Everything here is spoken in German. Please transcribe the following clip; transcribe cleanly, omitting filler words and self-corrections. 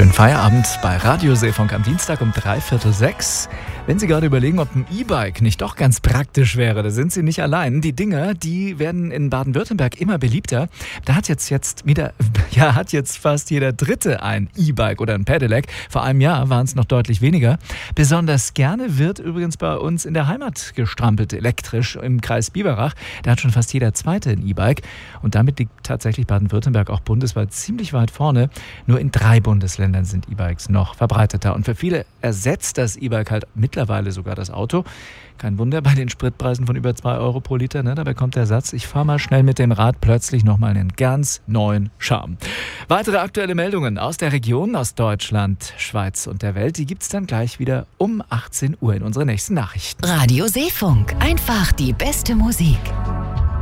Schönen Feierabend bei Radio Seefunk am Dienstag um 5:45. Wenn Sie gerade überlegen, ob ein E-Bike nicht doch ganz praktisch wäre, da sind Sie nicht allein. Die Dinger, die werden in Baden-Württemberg immer beliebter. Da hat jetzt fast jeder Dritte ein E-Bike oder ein Pedelec. Vor einem Jahr waren es noch deutlich weniger. Besonders gerne wird übrigens bei uns in der Heimat gestrampelt, elektrisch im Kreis Biberach. Da hat schon fast jeder Zweite ein E-Bike. Und damit liegt tatsächlich Baden-Württemberg auch bundesweit ziemlich weit vorne. Nur in 3 Bundesländern sind E-Bikes noch verbreiteter. Und für viele ersetzt das E-Bike halt mittlerweile sogar das Auto. Kein Wunder bei den Spritpreisen von über 2 Euro pro Liter. Ne? Dabei kommt der Satz, ich fahre mal schnell mit dem Rad, plötzlich nochmal einen ganz neuen Charme. Weitere aktuelle Meldungen aus der Region, aus Deutschland, Schweiz und der Welt, die gibt es dann gleich wieder um 18 Uhr in unseren nächsten Nachrichten. Radio Seefunk, einfach die beste Musik.